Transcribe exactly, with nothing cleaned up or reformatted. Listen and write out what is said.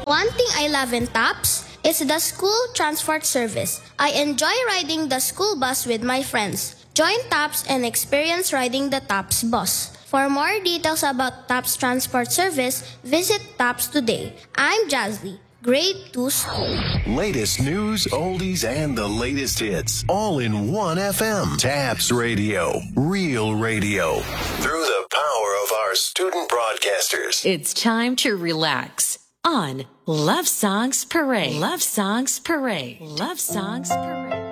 One thing I love in TAPS is the school transport service. I enjoy riding the school bus with my friends. Join TAPS and experience riding the TAPS bus. For more details about TAPS transport service, visit TAPS today. I'm Jazzy, Grade two School. Latest news, oldies, and the latest hits, all in one F M. TAPS Radio, real radio. Through the power of our student broadcasters. It's time to relax on Love Songs Parade. Love Songs Parade. Love Songs Parade.